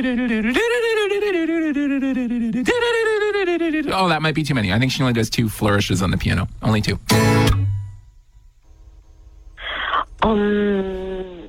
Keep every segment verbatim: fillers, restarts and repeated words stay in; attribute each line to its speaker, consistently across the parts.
Speaker 1: Oh, that might be too many. I think she only does two flourishes on the piano. Only two.
Speaker 2: Um.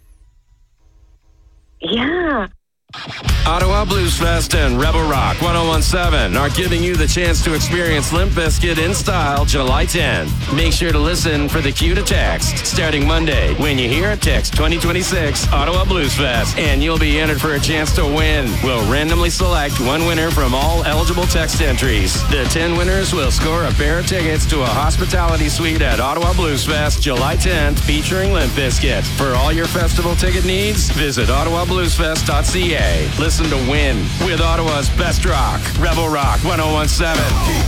Speaker 2: Yeah.
Speaker 3: Ottawa Blues Fest and Rebel Rock ten seventeen are giving you the chance to experience Limp Bizkit in style July tenth. Make sure to listen for the cue to text starting Monday. When you hear it, text twenty twenty-six Ottawa Blues Fest and you'll be entered for a chance to win. We'll randomly select one winner from all eligible text entries. The ten winners will score a pair of tickets to a hospitality suite at Ottawa Blues Fest July tenth featuring Limp Bizkit. For all your festival ticket needs, visit ottawa blues fest dot c a. Listen to Win with Ottawa's best rock, Rebel Rock ten seventeen.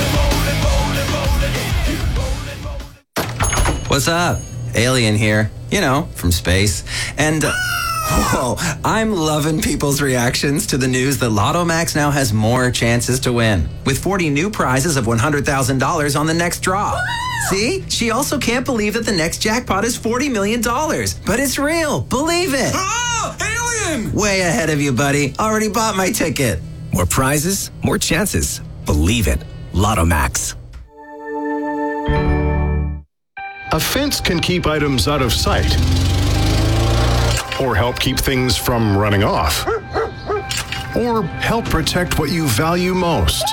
Speaker 4: What's up? Alien here. You know, from space. And, uh, whoa, I'm loving people's reactions to the news that Lotto Max now has more chances to win, with forty new prizes of one hundred thousand dollars on the next draw. See? She also can't believe that the next jackpot is forty million dollars. But it's real. Believe it.
Speaker 5: Oh, alien!
Speaker 4: Way ahead of you, buddy. Already bought my ticket.
Speaker 5: More prizes, more chances. Believe it. Lotto Max.
Speaker 6: A fence can keep items out of sight or help keep things from running off or help protect what you value most.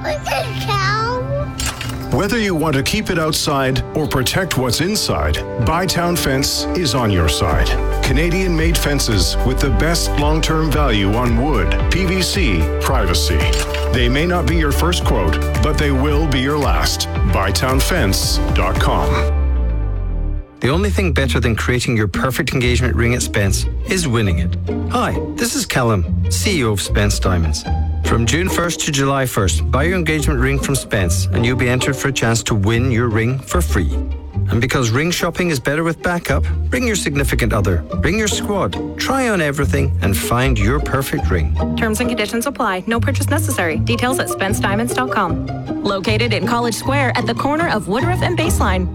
Speaker 6: Whether you want to keep it outside or protect what's inside, Bytown Fence is on your side. Canadian-made fences with the best long-term value on wood, P V C, privacy. They may not be your first quote, but they will be your last. bytown fence dot com.
Speaker 7: The only thing better than creating your perfect engagement ring at Spence is winning it. Hi, this is Callum, C E O of Spence Diamonds. From June first to July first, buy your engagement ring from Spence and you'll be entered for a chance to win your ring for free. And because ring shopping is better with backup, bring your significant other, bring your squad, try on everything and find your perfect ring.
Speaker 8: Terms and conditions apply. No purchase necessary. Details at spence diamonds dot com. Located in College Square at the corner of Woodruff and Baseline.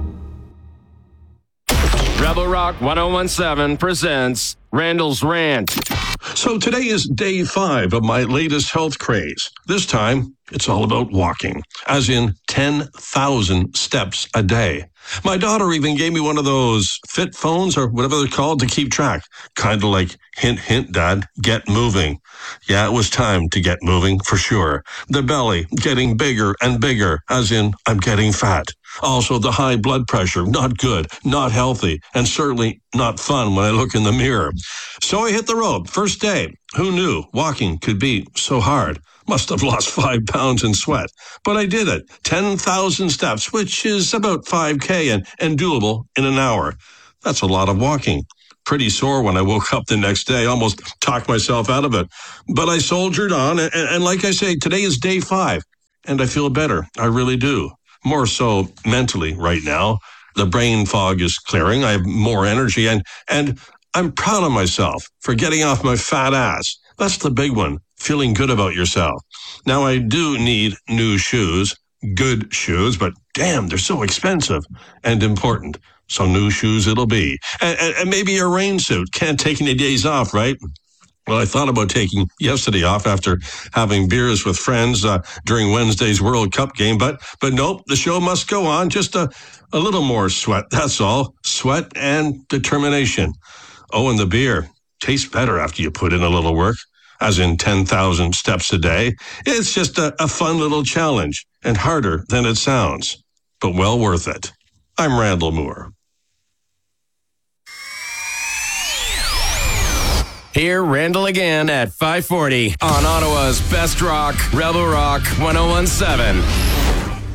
Speaker 3: Rebel Rock ten seventeen presents Randall's Rant.
Speaker 9: So today is day five of my latest health craze. This time, it's all about walking, as in ten thousand steps a day. My daughter even gave me one of those fit phones or whatever they're called to keep track. Kind of like, hint, hint, Dad, get moving. Yeah, it was time to get moving, for sure. The belly getting bigger and bigger, as in I'm getting fat. Also, the high blood pressure, not good, not healthy, and certainly not fun when I look in the mirror. So I hit the road. First day. Who knew walking could be so hard? Must have lost five pounds in sweat. But I did it. ten thousand steps, which is about five K and, and doable in an hour. That's a lot of walking. Pretty sore when I woke up the next day. Almost talked myself out of it. But I soldiered on. And, and like I say, today is day five. And I feel better. I really do. More so mentally right now. The brain fog is clearing. I have more energy. And, and I'm proud of myself for getting off my fat ass. That's the big one. Feeling good about yourself. Now, I do need new shoes, good shoes, but damn, they're so expensive and important. So new shoes it'll be. And, and, and maybe a rain suit. Can't take any days off, right? Well, I thought about taking yesterday off after having beers with friends uh, during Wednesday's World Cup game, but but nope, the show must go on. Just a, a little more sweat, that's all. Sweat and determination. Oh, and the beer tastes better after you put in a little work, as in ten thousand steps a day. It's just a, a fun little challenge, and harder than it sounds, but well worth it. I'm Randall Moore.
Speaker 3: Hear Randall again at five forty on Ottawa's best rock, Rebel Rock ten seventeen.